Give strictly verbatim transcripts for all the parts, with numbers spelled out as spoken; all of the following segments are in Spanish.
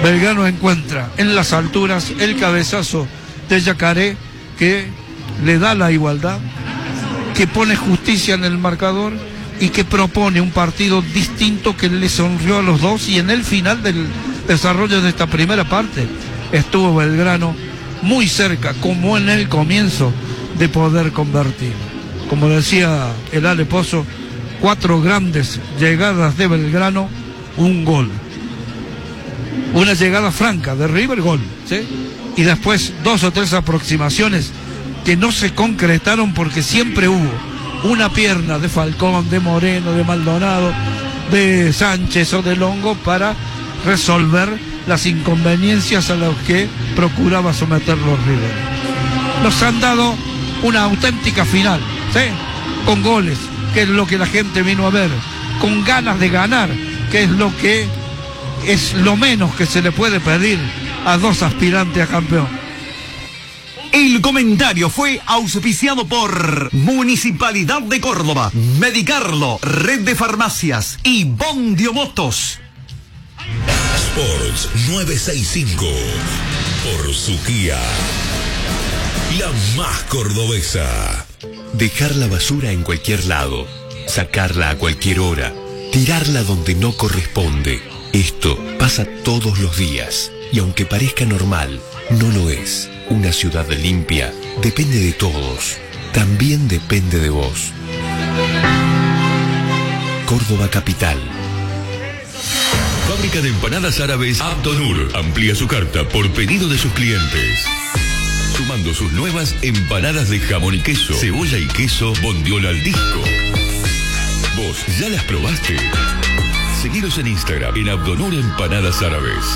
Belgrano encuentra en las alturas el cabezazo de Yacaré que le da la igualdad, que pone justicia en el marcador y que propone un partido distinto que le sonrió a los dos, y en el final del desarrollo de esta primera parte estuvo Belgrano muy cerca, como en el comienzo, de poder convertir. Como decía el Ale Pozo, cuatro grandes llegadas de Belgrano, un gol. Una llegada franca de River, gol, ¿sí? Y después dos o tres aproximaciones que no se concretaron porque siempre hubo una pierna de Falcón, de Moreno, de Maldonado, de Sánchez o de Longo para resolver las inconveniencias a las que procuraba someter los River. Nos han dado una auténtica final, ¿sí? Con goles, que es lo que la gente vino a ver, con ganas de ganar, que es lo que es lo menos que se le puede pedir a dos aspirantes a campeón. El comentario fue auspiciado por Municipalidad de Córdoba, Medicarlo, Red de Farmacias y Bondio Motos. Sports novecientos sesenta y cinco, por Suquía, la más cordobesa. Dejar la basura en cualquier lado, sacarla a cualquier hora, tirarla donde no corresponde. Esto pasa todos los días, y aunque parezca normal, no lo es. Una ciudad limpia depende de todos, también depende de vos. Córdoba Capital. Fábrica de empanadas árabes Abdonur amplía su carta por pedido de sus clientes, sumando sus nuevas empanadas de jamón y queso, cebolla y queso, bondiola al disco. ¿Vos ya las probaste? Seguidos en Instagram en Abdonur Empanadas Árabes.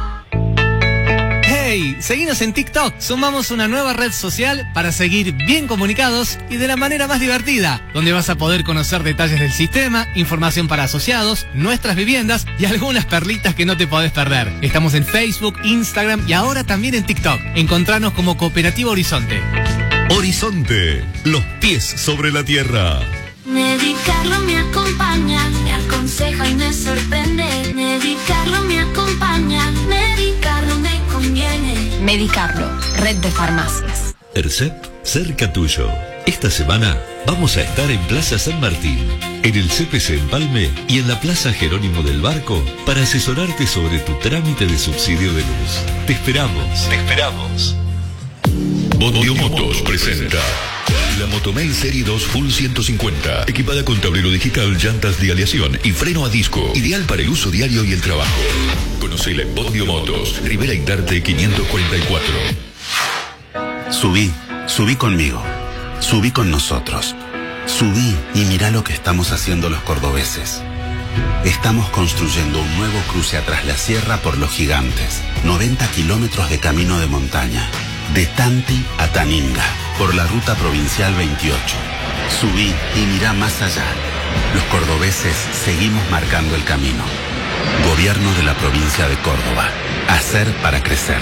Hey, seguinos en TikTok. Sumamos una nueva red social para seguir bien comunicados y de la manera más divertida, donde vas a poder conocer detalles del sistema, información para asociados, nuestras viviendas y algunas perlitas que no te podés perder. Estamos en Facebook, Instagram y ahora también en TikTok. Encontranos como Cooperativa Horizonte. Horizonte, los pies sobre la tierra. Medicarlo me acompaña, me aconseja y me sorprende. Medicarlo me acompaña, Medicarlo me conviene. Medicarlo, Red de Farmacias. ERCEP, cerca tuyo. Esta semana vamos a estar en Plaza San Martín, en el C P C Empalme y en la Plaza Jerónimo del Barco para asesorarte sobre tu trámite de subsidio de luz. Te esperamos. Te esperamos. Bondio Motos presenta la Motomail Serie dos Full ciento cincuenta, equipada con tablero digital, llantas de aleación y freno a disco, ideal para el uso diario y el trabajo. Conocela en Bondio Motos, Rivera Indarte quinientos cuarenta y cuatro. Subí, subí conmigo, subí con nosotros, subí y mirá lo que estamos haciendo los cordobeses. Estamos construyendo un nuevo cruce atrás la sierra por Los Gigantes, noventa kilómetros de camino de montaña, de Tanti a Taninga, por la ruta provincial veintiocho. Subí y mirá más allá. Los cordobeses seguimos marcando el camino. Gobierno de la provincia de Córdoba. Hacer para crecer.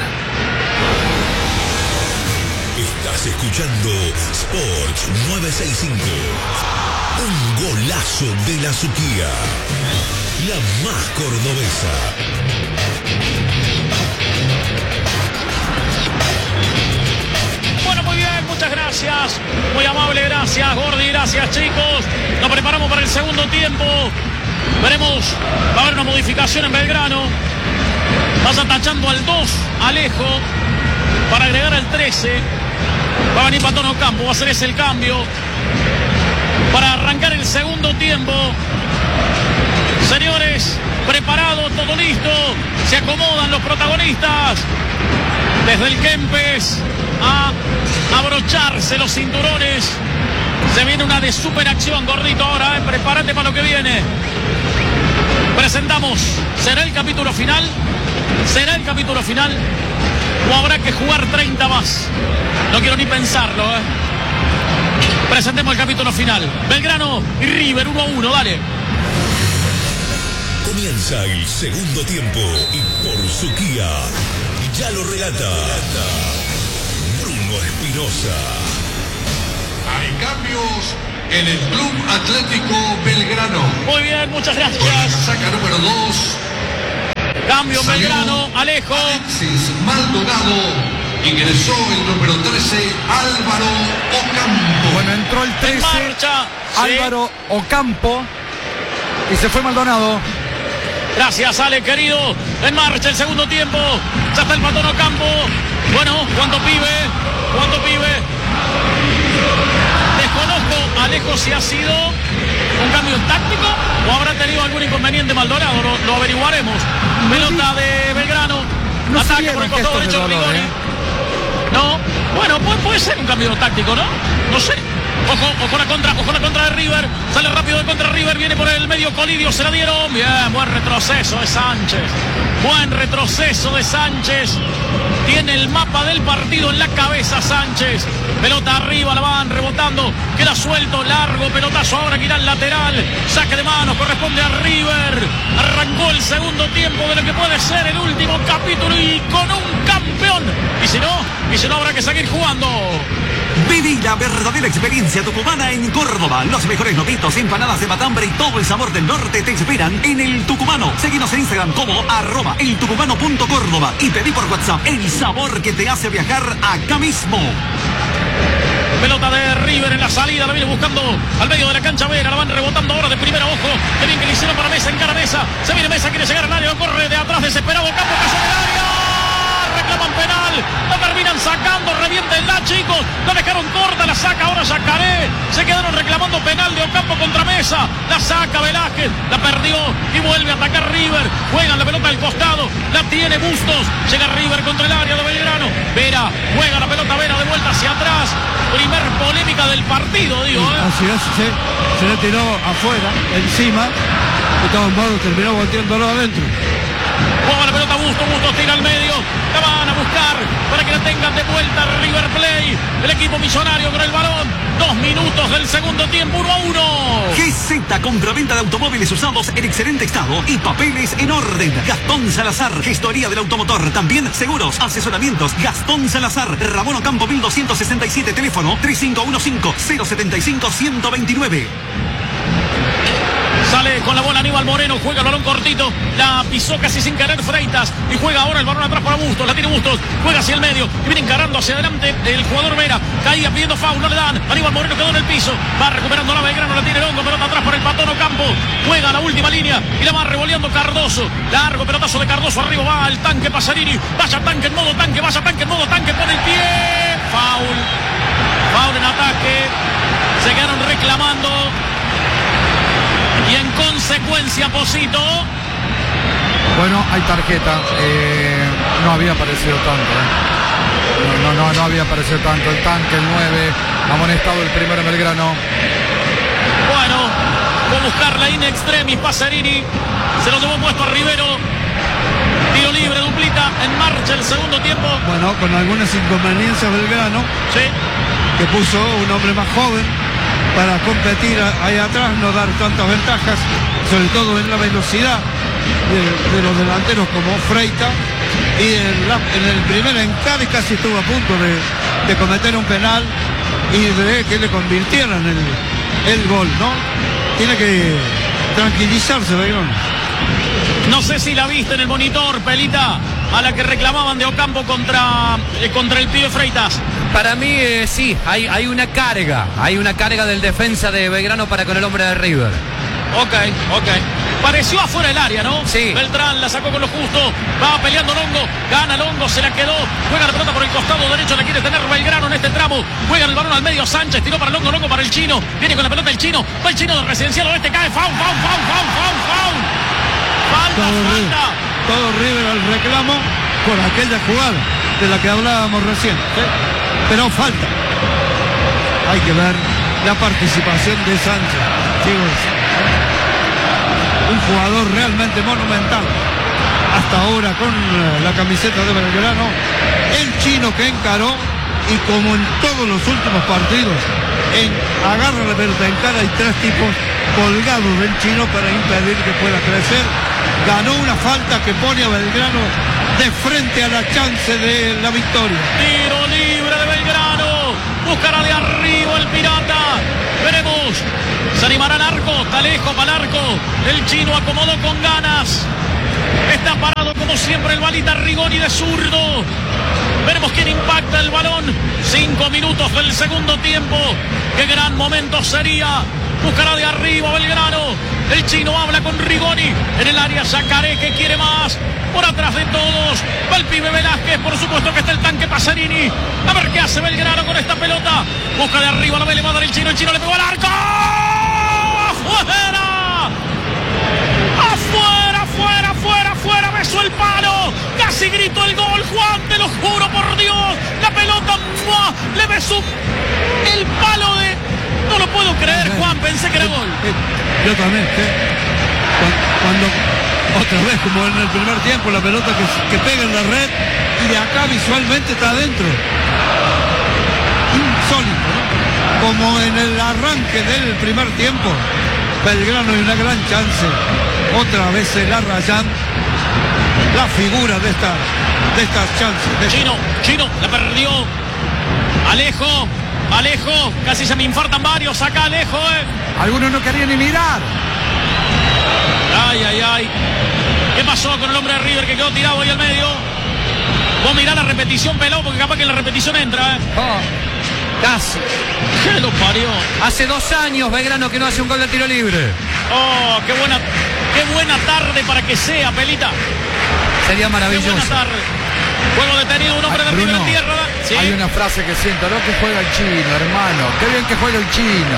Estás escuchando Sports novecientos sesenta y cinco. Un golazo de la Suquía, la más cordobesa. Bueno, muy bien, muchas gracias. Muy amable, gracias, Gordi, gracias, chicos. Nos preparamos para el segundo tiempo. Veremos, va a haber una modificación en Belgrano. Vas atachando al dos, Alejo, para agregar al trece. Va a venir Patono Campo, va a ser ese el cambio para arrancar el segundo tiempo. Señores, preparado, todo listo. Se acomodan los protagonistas. Desde el Kempes a abrocharse los cinturones. Se viene una de superacción, Gordito, ahora, ¿eh? Prepárate para lo que viene. Presentamos, ¿será el capítulo final? ¿Será el capítulo final? ¿O habrá que jugar treinta más? No quiero ni pensarlo, ¿eh? Presentemos el capítulo final. Belgrano y River uno a uno, dale. Comienza el segundo tiempo y por Suquía ya lo relata Bruno Espinosa. Hay cambios en el Club Atlético Belgrano. Muy bien, muchas gracias. Con la casaca número dos, Cambio Salió Belgrano, Alejo. Alexis Maldonado. Ingresó el número trece, Álvaro Ocampo. Bueno, entró el trece, marcha, Álvaro sí. Ocampo. Y se fue Maldonado. Gracias, Ale, querido. En marcha el segundo tiempo. Ya está el Patón Ocampo. Bueno, ¿cuánto pibe? ¿Cuánto pibe? Desconozco, Alejo, si ha sido un cambio táctico o habrá tenido algún inconveniente Maldonado. Lo, lo averiguaremos. Pelota de Belgrano. No Ataque por el costado derecho de Rigoni. No, bueno, puede, puede ser un cambio táctico, ¿no? No sé. Ojo, ojo la contra, ojo la contra de River. Sale rápido de contra River, viene por el medio Colidio, se la dieron. Bien, buen retroceso de Sánchez. Buen retroceso de Sánchez. Tiene el mapa del partido en la cabeza Sánchez. Pelota arriba, la van rebotando. Queda suelto, largo, pelotazo ahora que irá al lateral. Saque de mano, corresponde a River. Arrancó el segundo tiempo de lo que puede ser el último capítulo y con un campeón. Y si no, y si no habrá que seguir jugando. Viví la verdadera experiencia tucumana en Córdoba. Los mejores lobitos, empanadas de matambre y todo el sabor del norte te esperan en El Tucumano. Seguinos en Instagram como arroba eltucumano.córdoba y pedí por WhatsApp el sabor que te hace viajar acá mismo. Pelota de River en la salida, la viene buscando al medio de la cancha Vera, la van rebotando ahora de primera, ojo, que bien que le hicieron para Mesa, en cara Mesa, se viene Mesa, quiere llegar al área, corre de atrás, desesperado, Campo, cayó en el área, reclaman penal, la terminan sacando, reviéntenla chicos, la dejaron corta, la saca ahora Yacaré, se quedaron reclamando penal de Ocampo contra Mesa, la saca Velázquez, la perdió y vuelve a atacar River, juegan la pelota al costado, la tiene Bustos, llega River contra el área de Belgrano, Vera, juega la pelota Vera de vuelta hacia atrás, primer polémica del partido, digo, ¿eh? Así es, sí, se le tiró afuera, encima, y todo modo terminó volteándolo adentro. Juega la pelota Bustos, Bustos tira al medio, la van a buscar para que la tengan de vuelta River Plate, el equipo millonario con el balón, dos minutos del segundo tiempo, uno a uno. G Z, compraventa de automóviles usados en excelente estado y papeles en orden. Gastón Salazar, gestoría del automotor, también seguros, asesoramientos. Gastón Salazar, Ramón Ocampo mil doscientos sesenta y siete, teléfono tres cinco uno cinco, cero siete cinco, uno dos nueve. Sale con la bola Aníbal Moreno, juega el balón cortito, la pisó casi sin querer Freitas y juega ahora el balón atrás para Bustos, la tiene Bustos, juega hacia el medio y viene encarando hacia adelante el jugador Vera, caía pidiendo foul, no le dan, Aníbal Moreno quedó en el piso, va recuperando la Belgrano, la tiene Longo, pelota atrás para el Patón Ocampo, juega la última línea y la va revoleando Cardoso, largo pelotazo de Cardoso, arriba va el tanque Pasarini, vaya tanque en modo tanque, vaya tanque en modo tanque, pone el pie, foul, foul en ataque, se quedaron reclamando. Y en consecuencia, Posito. Bueno, hay tarjeta. Eh, no había aparecido tanto. Eh. No, no, no, no había aparecido tanto. El tanque, el nueve. Amonestado el primero Belgrano. Bueno, fue a buscarla in extremis Pasarini. Se lo llevó puesto a Rivero. Tiro libre, duplita. En marcha el segundo tiempo. Bueno, con algunas inconveniencias Belgrano. Sí. Que puso un hombre más joven para competir ahí atrás, no dar tantas ventajas, sobre todo en la velocidad de, de los delanteros como Freitas, y en, la, en el primer encare casi estuvo a punto de, de cometer un penal y de que le convirtieran el, el gol, ¿no? Tiene que tranquilizarse, Belgrano. No sé si la viste en el monitor, Pelita, a la que reclamaban de Ocampo contra, eh, contra el pibe Freitas. Para mí eh, sí, hay, hay una carga, hay una carga del defensa de Belgrano para con el hombre de River. Ok, ok. Pareció afuera del área, ¿no? Sí. Beltrán la sacó con lo justo, va peleando Longo, gana Longo, se la quedó, juega la pelota por el costado derecho, la quiere tener Belgrano en este tramo, juega el balón al medio Sánchez, tiró para Longo, Longo para el Chino, viene con la pelota el Chino, va el Chino del Residencial Oeste, cae, foul, foul, foul, foul, foul, foul. Falta, todo falta. River, todo River al reclamo por aquella jugada de la que hablábamos recién, ¿sí? Pero falta. Hay que ver la participación de Sánchez, chicos. Un jugador realmente monumental hasta ahora con la camiseta de Belgrano, el Chino que encaró y como en todos los últimos partidos, en agarra la pelota en cara, hay tres tipos colgados del Chino para impedir que pueda crecer. Ganó una falta que pone a Belgrano de frente a la chance de la victoria. Tiro libre de Belgrano, buscará de arriba el Pirata, veremos, se animará al arco, está lejos para el arco, el Chino acomodó con ganas, está parado como siempre el balita Rigoni de zurdo. Veremos quién impacta el balón. Cinco minutos del segundo tiempo. Qué gran momento sería. Buscará de arriba Belgrano. El chino habla con Rigoni. En el área Yacaré que quiere más. Por atrás de todos va el pibe Velázquez. Por supuesto que está el tanque Pasarini. A ver qué hace Belgrano con esta pelota. Busca de arriba, la ve, le va a dar el chino. El chino le pegó al arco. ¡Afuera! ¡Afuera, afuera, afuera, afuera! Besó el palo. Casi gritó el gol, Juan. Te lo juro por Dios. La pelota ¡mua! Le besó el palo de... No lo puedo creer, Juan. Pensé que era gol. Yo también, ¿sí? Cuando, otra vez, como en el primer tiempo, la pelota que, que pega en la red y de acá visualmente está adentro. Insólito, ¿no? Como en el arranque del primer tiempo, Belgrano y una gran chance. Otra vez el Arrayán, la figura de esta, de estas chances. De Chino, Chino, la perdió. Alejo. Alejo, casi se me infartan varios acá, Alejo, eh. Algunos no querían ni mirar. Ay, ay, ay. ¿Qué pasó con el hombre de River que quedó tirado ahí al medio? Vos mirá la repetición, pelón, porque capaz que en la repetición entra, eh. Oh, casi. ¿Qué lo parió? Hace dos años Belgrano que no hace un gol de tiro libre. Oh, qué buena, qué buena tarde para que sea, Pelita. Sería maravilloso. Qué buena tarde. Juego detenido, un hombre de River en tierra. ¿Sí? Hay una frase que siento, ¿no? Que juega el chino, hermano. Qué bien que juega el chino.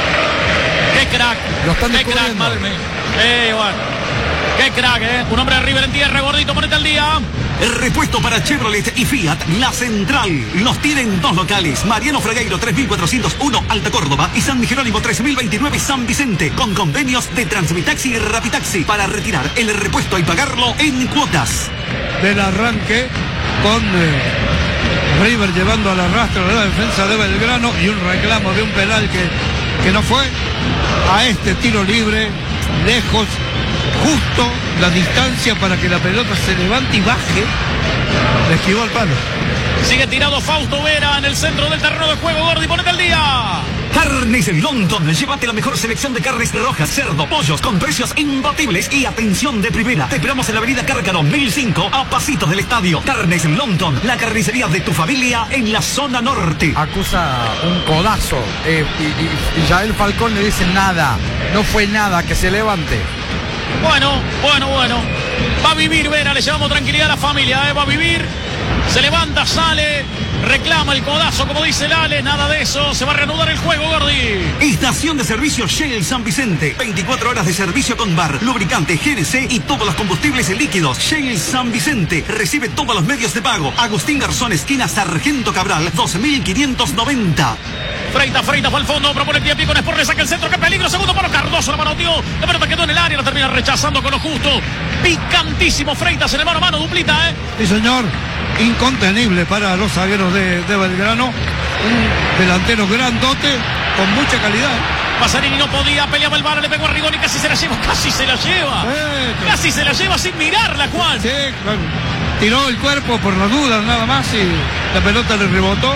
Qué crack. Lo están Qué crack, madre mía. Eh, bueno. Qué crack, ¿eh? Un hombre de River en tierra, gordito, ponete al día. El repuesto para Chevrolet y Fiat, La Central. Los tienen dos locales. Mariano Fregueiro tres mil cuatrocientos uno, Alta Córdoba. Y San Jerónimo tres mil veintinueve, San Vicente. Con convenios de Transmitaxi y Rapitaxi. Para retirar el repuesto y pagarlo en cuotas. Del arranque con eh, River llevando al arrastre de la defensa de Belgrano y un reclamo de un penal que, que no fue. A este tiro libre, lejos, justo la distancia para que la pelota se levante y baje. Le esquivó el palo. Sigue tirado Fausto Vera en el centro del terreno de juego, Gordi, ponete al día. Carnes London, llévate la mejor selección de carnes rojas, cerdo, pollos, con precios imbatibles y atención de primera. Te esperamos en la avenida Cárcano mil cinco, a pasitos del estadio. Carnes London, la carnicería de tu familia en la zona norte. Acusa un codazo eh, y, y, y Yael Falcón le dice nada, no fue nada, que se levante. Bueno, bueno, bueno. Va a vivir Vera, le llevamos tranquilidad a la familia, ¿eh? Va a vivir. Se levanta, sale, reclama el codazo, como dice Lale, nada de eso, se va a reanudar el juego, Gordi. Estación de servicio Shell San Vicente, veinticuatro horas de servicio con bar, lubricante, G N C y todos los combustibles líquidos. Shell San Vicente, recibe todos los medios de pago. Agustín Garzón, esquina Sargento Cabral, dos mil quinientos noventa. Freita, Freita fue al fondo, propone el pie a pie con Sport, le saca el centro, qué peligro, segundo palo, Cardoso la manoteó, la pelota quedó en el área, la termina rechazando con lo justo. Picantísimo Freitas en el mano a mano, duplita, ¿eh? Sí, señor, incontenible para los zagueros de, de Belgrano, un delantero grandote, con mucha calidad. Pasarini no podía, peleaba el bar, le pegó a Rigoni, casi se la lleva, casi se la lleva, eh, casi se la lleva sin mirarla, Juan. Sí, claro. Tiró el cuerpo por las dudas nada más y la pelota le rebotó.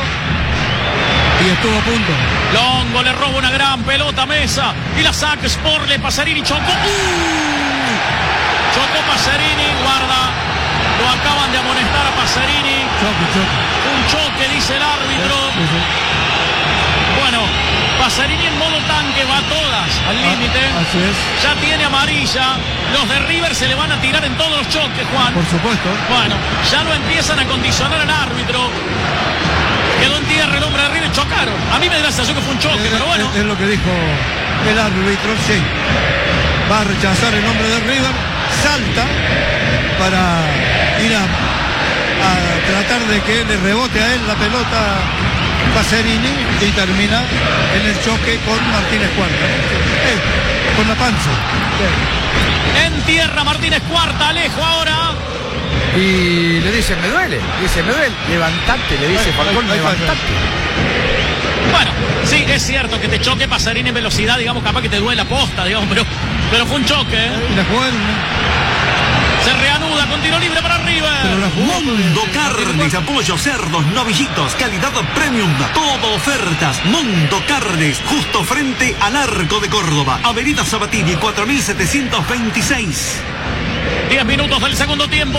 Y estuvo a punto. Longo le roba una gran pelota a Mesa. Y la saca Sport, le Pasarini chocó. ¡Uh! Chocó Pasarini, guarda. Lo acaban de amonestar a Pasarini. Choque, choque. Un choque, dice el árbitro. Sí, sí. Bueno, Pasarini en modo tanque, va todas al límite. Ah, así es. Ya tiene amarilla. Los de River se le van a tirar en todos los choques, Juan. Por supuesto. Bueno, ya lo empiezan a condicionar al árbitro. Quedó en tierra el hombre de River, chocaron. A mí me da la sensación que fue un choque, es, pero bueno. Es, es lo que dijo el árbitro, sí. Va a rechazar el hombre de River, salta para ir a, a tratar de que le rebote a él la pelota Pacerini y termina en el choque con Martínez Cuarta. Eh, con la panza. Eh. En tierra Martínez Cuarta, Alejo ahora. Y le dice, me duele, dice, me duele, levantate, le dice Falcón, levantate. Bueno, sí, es cierto que te choque Pasarini en velocidad, digamos, capaz que te duele la posta, digamos, pero, pero fue un choque, ¿eh? Se reanuda con tiro libre para River. Mundo Carnes, pollo, cerdos, novillitos, calidad premium, todo ofertas. Mundo Carnes, justo frente al Arco de Córdoba, Avenida Sabatini, cuatro mil setecientos veintiséis. Diez minutos del segundo tiempo.